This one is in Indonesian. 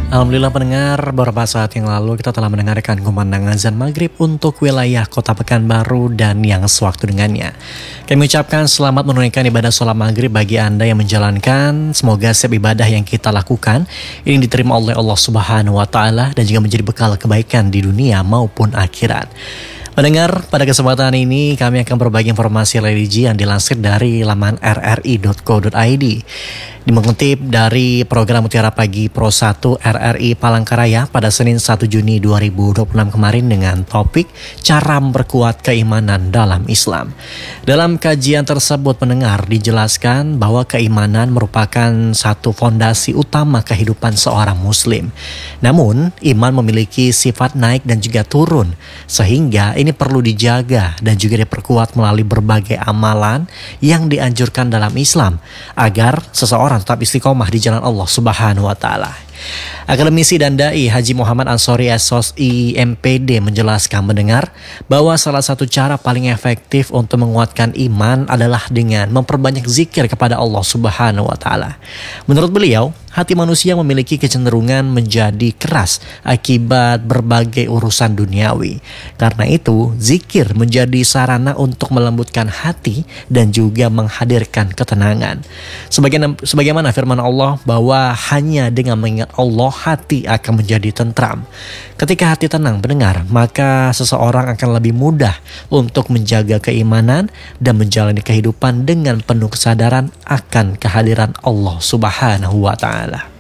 Alhamdulillah pendengar, beberapa saat yang lalu kita telah mendengarkan kumandang azan maghrib untuk wilayah Kota Pekanbaru dan yang sewaktu dengannya. Kami ucapkan selamat menunaikan ibadah sholat maghrib bagi Anda yang menjalankan. Semoga setiap ibadah yang kita lakukan ini diterima oleh Allah Subhanahu wa Ta'ala dan juga menjadi bekal kebaikan di dunia maupun akhirat. Pendengar, pada kesempatan ini kami akan berbagi informasi religi yang dilansir dari laman rri.co.id. Mengutip dari program Mutiara Pagi Pro 1 RRI Palangkaraya pada Senin 1 Juni 2026 kemarin dengan topik cara memperkuat keimanan dalam Islam. Dalam kajian tersebut pendengar dijelaskan bahwa keimanan merupakan satu fondasi utama kehidupan seorang muslim. Namun, iman memiliki sifat naik dan juga turun, sehingga ini perlu dijaga dan juga diperkuat melalui berbagai amalan yang dianjurkan dalam Islam agar seseorang tetap istiqomah di jalan Allah Subhanahu wa Ta'ala. Akademisi dan Dai Haji Muhammad Ansori SOSI MPD menjelaskan mendengar bahwa salah satu cara paling efektif untuk menguatkan iman adalah dengan memperbanyak zikir kepada Allah Subhanahu wa Ta'ala. Menurut beliau, hati manusia memiliki kecenderungan menjadi keras akibat berbagai urusan duniawi. Karena itu, zikir menjadi sarana untuk melembutkan hati dan juga menghadirkan ketenangan. Sebagaimana firman Allah bahwa hanya dengan mengingat Allah hati akan menjadi tentram. Ketika hati tenang mendengar, maka seseorang akan lebih mudah untuk menjaga keimanan dan menjalani kehidupan dengan penuh kesadaran akan kehadiran Allah Subhanahu wa Ta'ala.